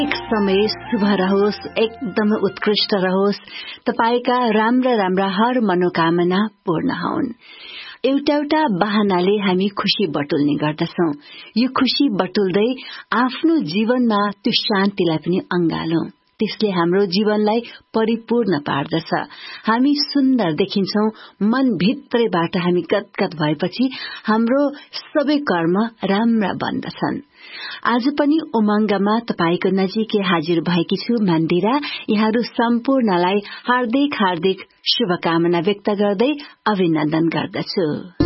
समय शुभ रहोस्, एकदमै उत्कृष्ट रहोस्। तपाईका राम्रा हर मनोकामना पूर्ण हुन्। एउटा बहानाले हामी खुशी बटुल्ने गर्दछौं। यो खुशी बटुल्दै आफ्नो जीवनमा त्यो शान्तिलाई पनि अंगालौं। त्यसले हाम्रो जीवनलाई परिपूर्ण पार्दछ। हामी सुन्दर देखिन्छौं। मन भित्रैबाट हामी गदगद भएपछि हाम्रो सबै कर्म राम्रा बन्दछन्। आज पनि उमंगमा तपाईको नजिकै हाजिर भएकी छु मन्दिरा। यहाँहरु सम्पूर्णलाई हार्दिक शुभकामना व्यक्त गर्दै अभिनन्दन गर्दछु।